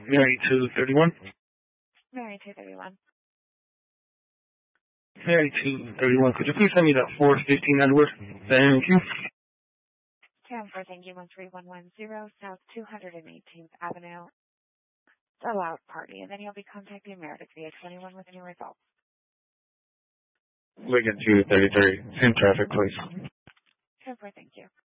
Mary 231. Mary 231. Mary 231. Could you please send me that 415 Edward? Thank you. Cam for thank you 13110 South 218th Avenue. It's a loud party, and then you'll be contacting Meredith via 21 with any results. Wigan 233. Same traffic, please. Cam for thank you.